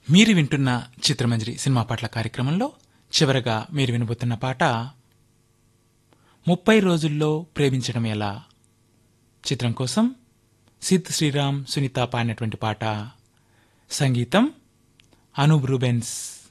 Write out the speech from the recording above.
మీరు వింటున్న చిత్రమంజరి సినిమా పాటల కార్యక్రమంలో చివరగా మీరు వినబోతున్న పాట 30 రోజుల్లో ప్రేమించడం ఎలా చిత్రం కోసం సిద్ శ్రీరామ్ సునీత పాడినటువంటి పాట. సంగీతం అనూప్ రూబెన్స్.